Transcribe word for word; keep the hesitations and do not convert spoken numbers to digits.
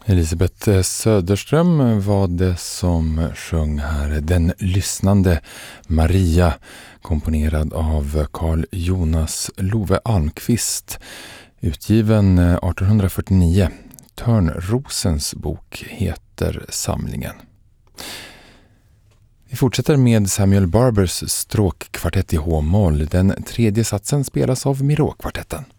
Elisabeth Söderström var det som sjöng här Den lyssnande Maria, komponerad av Carl Jonas Love Almqvist, utgiven arton fyrtionio. Törnrosens bok heter samlingen. Vi fortsätter med Samuel Barbers stråkkvartett i H-moll. Den tredje satsen spelas av Miró-kvartetten.